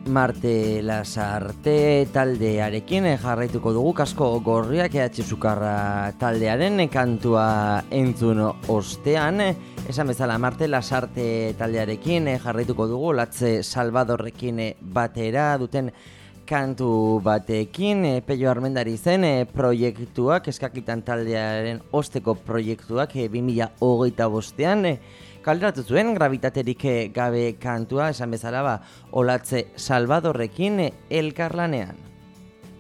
Marte Lasarte taldearekin jarraituko dugu. Kasko gorriak Sukarra taldearen kantua entzun ostean. Esan bezala Marte Lasarte taldearekin jarraituko dugu. Latze Salvadorrekin batera duten kantu batekin. Pello Armendari zen proiektuak, eskakitan taldearen osteko proiektuak 2025an kaleratu zuen Gravitaterik gabe kantua, esan bezala Olatze Salvadorrekin elkarlanean.